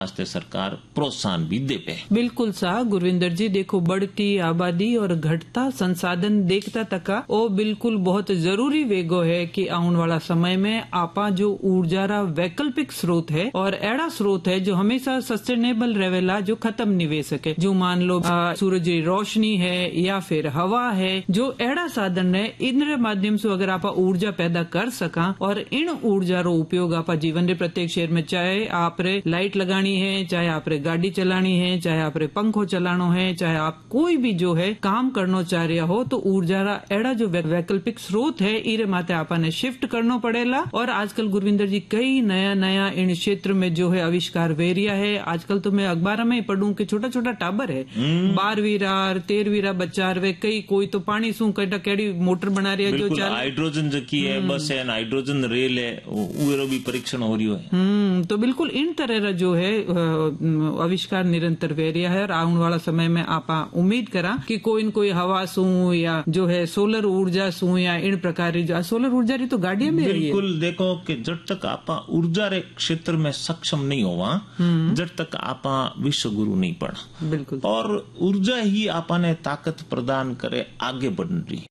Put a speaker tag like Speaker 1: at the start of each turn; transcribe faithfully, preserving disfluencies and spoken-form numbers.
Speaker 1: वास्ते सरकार प्रोत्साहन भी दे पे।
Speaker 2: बिल्कुल सा गुरविंदर जी, देखो बढ़ती आबादी और घटता संसाधन देखता तका ओ बिल्कुल बहुत जरूरी वेगो है कि आने वाला समय में आपा जो ऊर्जा रा वैकल्पिक स्रोत है और एड़ा स्रोत है जो हमेशा सस्टेनेबल रहेला, जो खत्म नहीं वे सके। जो मान लो सूरज की रोशनी है या फिर हवा है, जो एड़ा साधन है, इन माध्यम से अगर आप ऊर्जा पैदा कर सका और इन ऊर्जा रो उपयोग आप जीवन के प्रत्येक क्षेत्र में, चाहे आप लाइट लगानी है, चाहे आप गाड़ी चलानी है, चाहे आप पंखो चलानो है, चाहे आप कोई भी जो है काम करनो चाह रहा हो, तो ऊर्जा रा एड़ा जो वैकल्पिक स्रोत है इरे माते आपने शिफ्ट करनो पड़ेला। और आजकल गुरविंदर जी कई नया नया इन क्षेत्र में जो है आविष्कार वेरिया है। आजकल तो मैं अखबार में पढ़ूं कि छोटा छोटा टाबर है, बारहवीं रा तेरहवीं रा बच्चा वे, कई कोई तो पानी सू कटा केड़ी मोटर बना रहा है जो चल
Speaker 1: हाइड्रोजन की है, बस है हाइड्रोजन रेल है, वो भी परीक्षण हो रही है।
Speaker 2: हम्म तो बिल्कुल इन तरह जो है आविष्कार निरंतर वेरिया है। और आने वाला समय में आप उम्मीद करा कि कोई न कोई हवा सू या जो है सोलर ऊर्जा सू या इन प्रकार जो सोलर ऊर्जा री तो गाड़ियां में
Speaker 1: बिल्कुल देखो कि जब तक आप ऊर्जा रे क्षेत्र में सक्षम नहीं होवा, जब तक आप विश्व गुरु नहीं पढ़ा।
Speaker 2: बिल्कुल।
Speaker 1: और ऊर्जा ही आपने ताकत प्रदान करे आगे बढ़ने।